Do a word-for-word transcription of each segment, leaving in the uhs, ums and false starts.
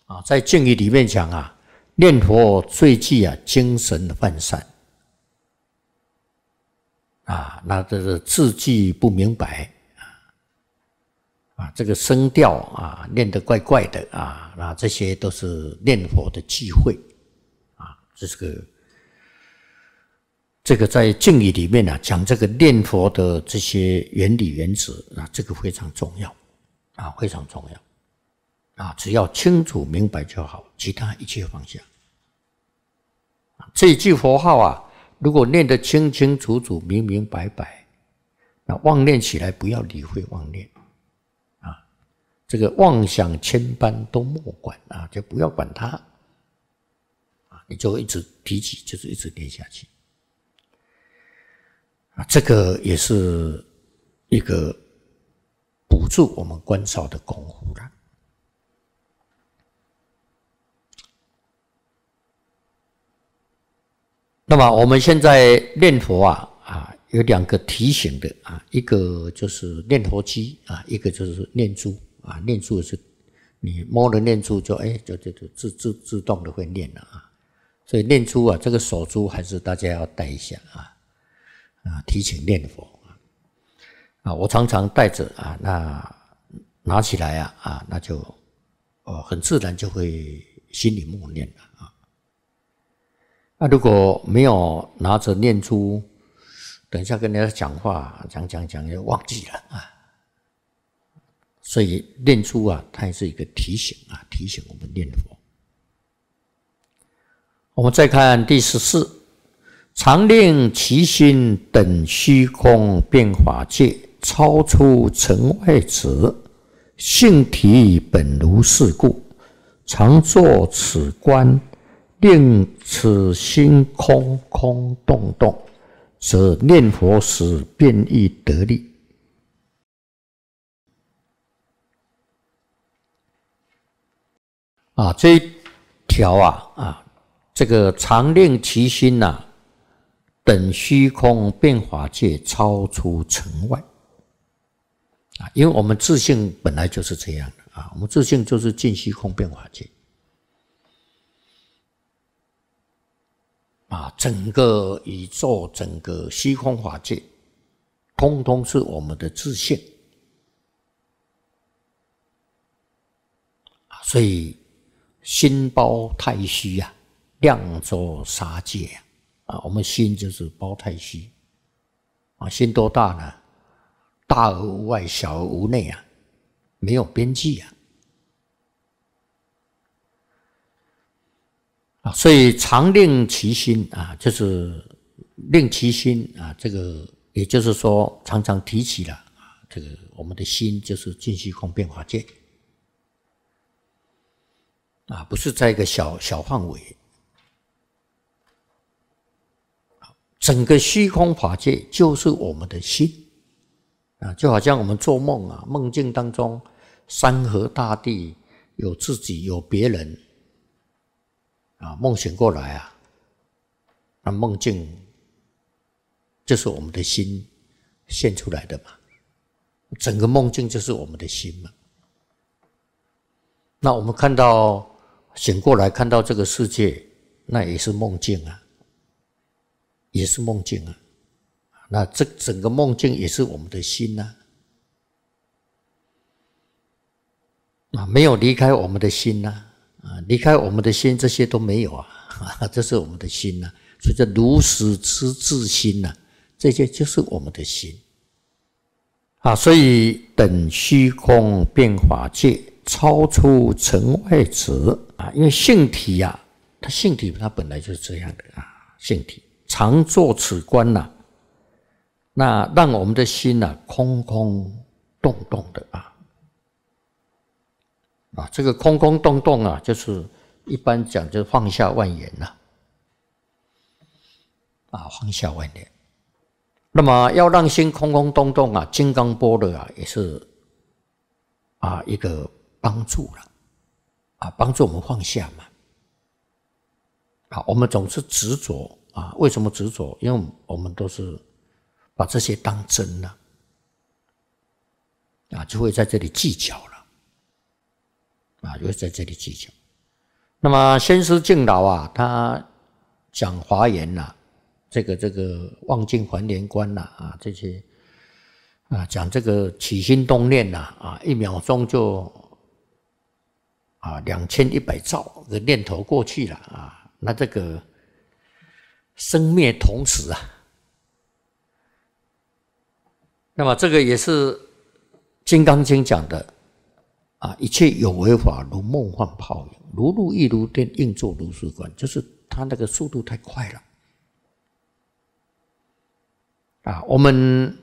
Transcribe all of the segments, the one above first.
啊，在敬语里面讲啊，念佛最忌啊精神涣散啊，那这是字句不明白啊，这个声调啊念得怪怪的啊，那这些都是念佛的忌讳啊，这是个。这个在敬语里面啊，讲这个念佛的这些原理原则啊，这个非常重要啊，非常重要啊，只要清楚明白就好，其他一切放下。这一句佛号啊，如果念得清清楚楚、明明白白，那妄念起来不要理会妄念啊，这个妄想千般都莫管啊，就不要管它啊，你就一直提起，就是一直念下去。啊，这个也是一个补助我们观照的功夫了。那么我们现在念佛啊啊，有两个提醒的啊，一个就是念佛机啊，一个就是念珠啊。念珠是你摸了念珠就哎就就就自自自动的会念了啊。所以念珠啊，这个手珠还是大家要带一下啊。啊，提醒念佛啊，我常常带着啊，那拿起来啊啊，那就呃很自然就会心里默念了啊。那如果没有拿着念珠，等一下跟人家讲话讲讲讲就忘记了啊。所以念珠啊，它也是一个提醒啊，提醒我们念佛。我们再看第十四。常令其心等虚空变法界，超出尘外子，性体本如是故，常作此观，令此心空空洞洞，则念佛时便易得力。啊，这一条啊啊，这个常令其心呐、啊。等虚空变法界，超出尘外啊！因为我们自性本来就是这样的啊，我们自性就是尽虚空变法界啊，整个宇宙、整个虚空法界，通通是我们的自性啊，所以心包太虚啊，量作杀戒啊。啊，我们心就是包太虚啊，心多大呢？大而无外，小而无内啊，没有边际啊。啊，所以常令其心啊，就是令其心啊，这个也就是说，常常提起了啊，这个我们的心就是尽虚空变法界啊，不是在一个小小范围。整个虚空法界就是我们的心啊，就好像我们做梦啊，梦境当中，山河大地有自己有别人啊，梦醒过来啊，那梦境就是我们的心现出来的嘛，整个梦境就是我们的心嘛。那我们看到醒过来看到这个世界，那也是梦境啊。也是梦境啊，那这整个梦境也是我们的心呐，啊，没有离开我们的心呐，啊，离开我们的心，这些都没有啊，这是我们的心呐，所以叫如实知自心呐，这些就是我们的心啊，所以等虚空变法界，超出尘外子啊，因为性体呀、啊，它性体它本来就是这样的啊，性体。常作此观呐、啊，那让我们的心呐、啊、空空洞洞的啊，啊，这个空空洞洞啊，就是一般讲就放下万缘呐、啊，啊，放下万缘。那么要让心空空洞洞啊，金刚般若啊，也是啊一个帮助了，啊，帮助我们放下嘛。啊，我们总是执着。啊，为什么执着？因为我们都是把这些当真了，啊，就会在这里计较了，啊，就会在这里计较。 那么先师敬老啊，他讲华严呐、啊，这个这个望境还原观呐啊，这些啊讲这个起心动念呐啊，一秒钟就啊两千一百兆的念头过去了啊，那这个生灭同时啊。那么这个也是《金刚经》讲的啊，一切有为法如梦幻泡影，如露亦如电，应作如是观，就是它那个速度太快了啊！我们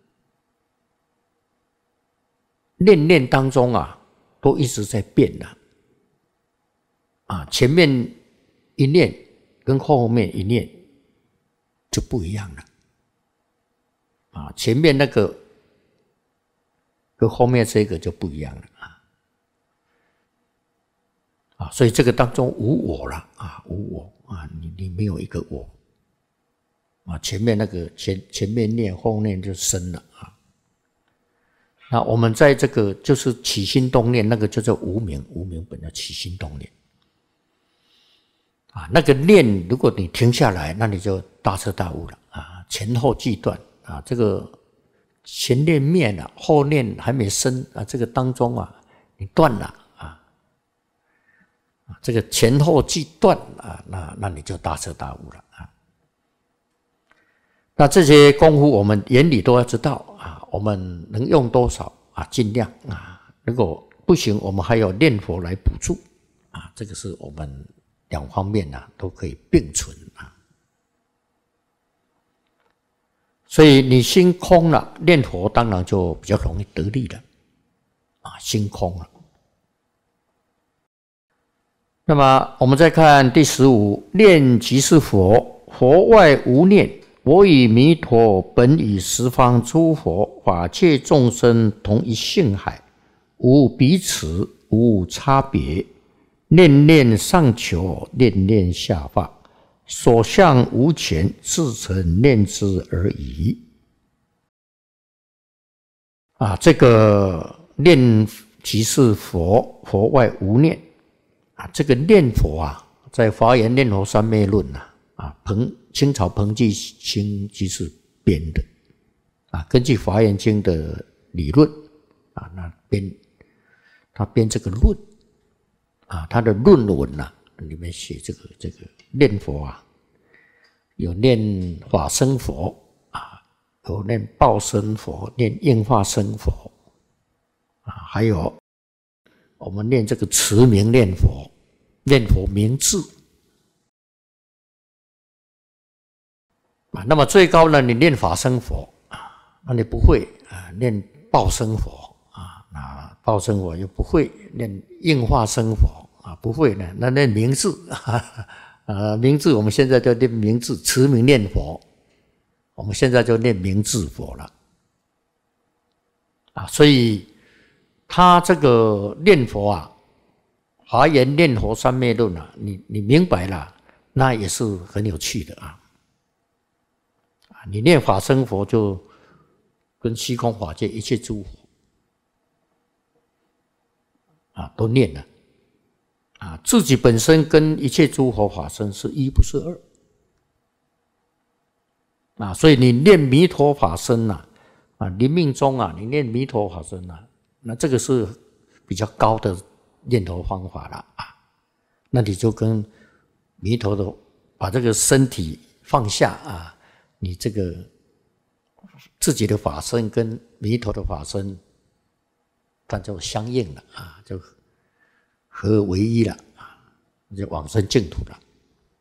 念念当中啊，都一直在变的啊，前面一念跟后面一念就不一样了。啊，前面那个跟后面这个就不一样了啊！啊，所以这个当中无我了啊，无我啊，你你没有一个我啊，前面那个前前面念后面就生了啊。那我们在这个就是起心动念，那个叫做无明，无明本叫起心动念啊。那个念，如果你停下来，那你就大彻大悟了啊，前后俱断。啊，这个前念灭了，后念还没生啊，这个当中啊，你断了啊，这个前后俱断啊，那那你就大彻大悟了啊。那这些功夫我们眼里都要知道啊，我们能用多少啊，尽量啊，如果不行，我们还有念佛来补助啊，这个是我们两方面啊都可以并存啊。所以你心空了，念佛当然就比较容易得力了，啊，心空了。那么我们再看第十五，念即是佛，佛外无念。我与弥陀本与十方诸佛法界众生同一性海，无彼此，无差别。念念上求，念念下化。所向无前，自成念之而已。啊，这个念即是佛，佛外无念。啊，这个念佛啊，在《华严念佛三昧论》啊，啊，彭清朝彭济清居士编的。啊，根据《华严经》的理论啊，那编他编这个论啊，他的论文呐、啊。里面写这个这个念佛啊，有念法身佛啊，有念报身佛，念应化身佛啊，还有我们念这个持名念佛，念佛名字啊。那么最高呢，你念法身佛啊，那你不会啊，念报身佛啊，那报身佛又不会念应化身佛。啊，不会呢，那念名字啊，名字我们现在就念名字，持名念佛，我们现在就念名字佛了啊。所以他这个念佛啊，《华严念佛三昧论》啊，你你明白了，那也是很有趣的啊。啊，你念法身佛就跟虚空法界一切诸佛啊都念了。啊，自己本身跟一切诸佛法身是一，不是二啊，所以你念弥陀法身呐，啊，临命中啊，你念弥陀法身呐，那这个是比较高的念头方法了啊。那你就跟弥陀的把这个身体放下啊，你这个自己的法身跟弥陀的法身，它就相应了啊，就合为一了啊，就往生净土了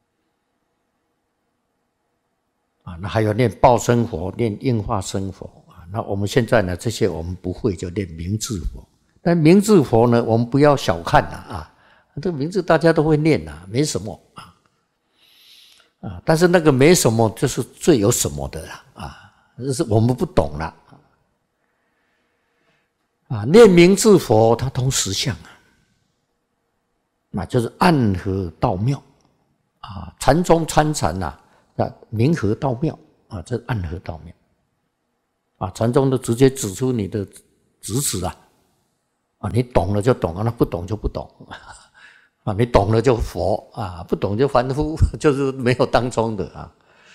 啊。那还有念报身佛，念应化身佛啊。那我们现在呢，这些我们不会，就念名字佛。但名字佛呢，我们不要小看了啊，这个名字大家都会念呐，没什么啊啊。但是那个没什么，就是最有什么的啦啊，就是我们不懂了啊。念名字佛，它通实相啊。那就是暗合道妙啊，禅中参禅呐，啊，明合道妙啊，这暗合道妙啊，禅中都直接指出你的直指啊，啊，你懂了就懂了，那不懂就不懂啊，你懂了就佛啊，不懂就凡夫，就是没有当中的啊。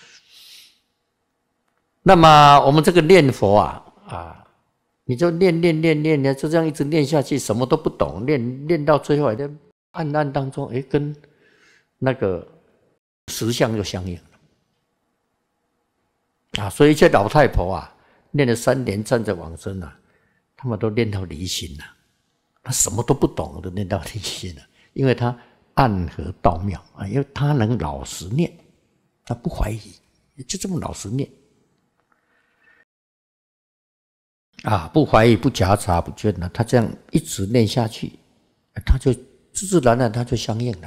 那么我们这个念佛啊啊，你就念念念念念，就这样一直念下去，什么都不懂，念念到最后还在暗暗当中，哎，跟那个实相就相应了啊。所以一些老太婆啊，念了三年站着往生啊，他们都念到离心了。他什么都不懂，都念到离心了，因为他暗合道妙啊，因为他能老实念，他不怀疑，就这么老实念啊，不怀疑，不夹杂，不倦了，他这样一直念下去，他就自自然然他就相应了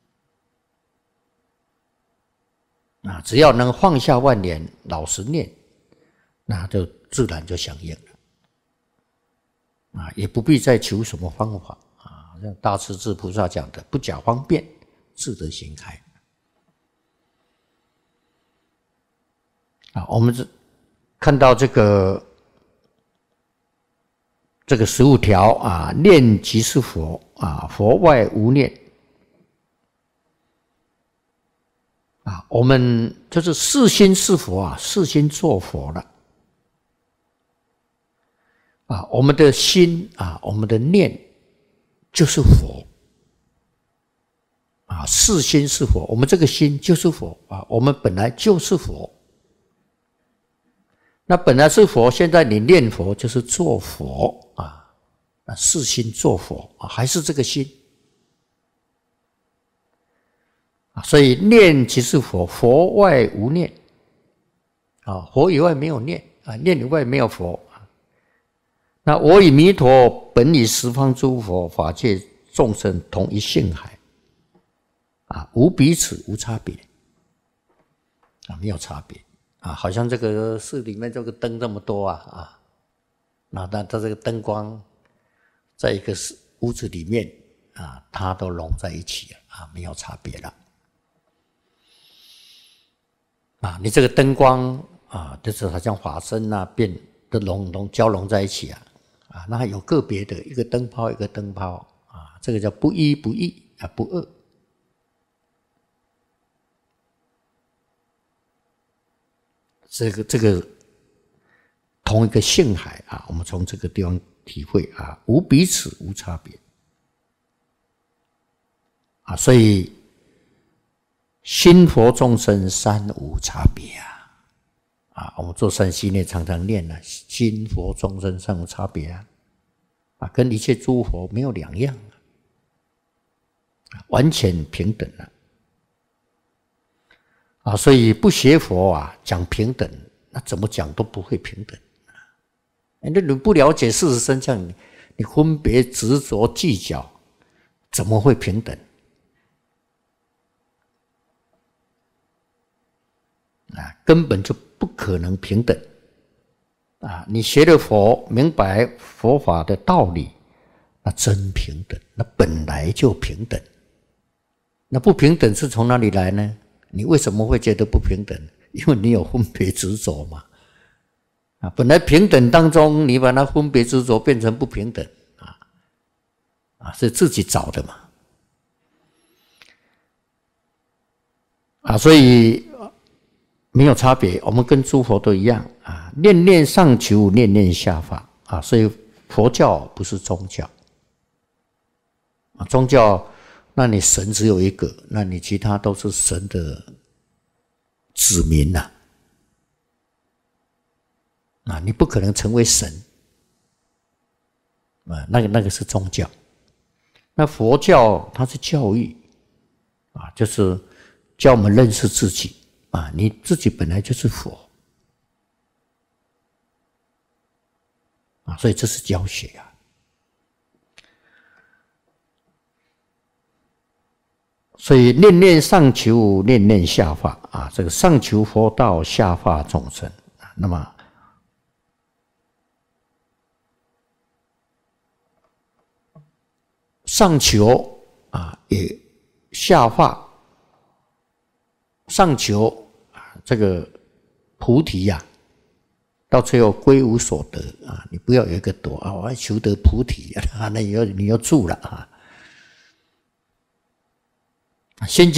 啊。只要能放下万念，老实念，那就自然就相应了。啊，也不必再求什么方法啊，像大势至菩萨讲的“不假方便，自得行开”。啊，我们这看到这个这个十五条啊，念即是佛啊，佛外无念啊，我们就是是心是佛啊，是心做佛了。啊，我们的心啊，我们的念就是佛啊，是心是佛，我们这个心就是佛啊，我们本来就是佛。那本来是佛，现在你念佛就是做佛啊，那是心做佛啊，还是这个心啊？所以念即是佛，佛外无念啊，佛以外没有念啊，念以外没有佛。那我与弥陀本与十方诸佛法界众生同一性海啊，无彼此无差别啊，没有差别啊，好像这个寺里面这个灯这么多啊啊，那它它这个灯光在一个屋子里面啊，它都融在一起了啊，没有差别了啊，你这个灯光啊，就是好像法身啊变都融融交融在一起啊。啊，那还有个别的一个灯泡一个灯泡啊，这个叫不一不异啊，不二。这个这个同一个性海啊，我们从这个地方体会啊，无彼此无差别啊，所以心佛众生三无差别啊。啊，我们做善心念常常念啊，心佛众生三无差别啊，啊，跟一切诸佛没有两样啊，完全平等了啊。所以不学佛啊，讲平等，那怎么讲都不会平等啊。那你不了解事实真相，你你分别执着计较，怎么会平等？啊，根本就不可能平等啊！你学了佛，明白佛法的道理，那真平等，那本来就平等。那不平等是从哪里来呢？你为什么会觉得不平等？因为你有分别执着嘛。啊，本来平等当中，你把它分别执着变成不平等啊，啊，是自己找的嘛。啊，所以没有差别，我们跟诸佛都一样啊，念念上求，念念下化啊，所以佛教不是宗教啊，宗教，那你神只有一个，那你其他都是神的子民呐，啊，你不可能成为神啊，那个那个是宗教，那佛教它是教育啊，就是教我们认识自己。啊，你自己本来就是佛啊，所以这是教学啊。所以念念上求，念念下化啊，这个上求佛道，下化众生啊。那么上求啊，也下化，上求。这个菩提呀、啊，到最后归无所得啊！你不要有一个躲啊，我要求得菩提啊，那以后你要住了啊先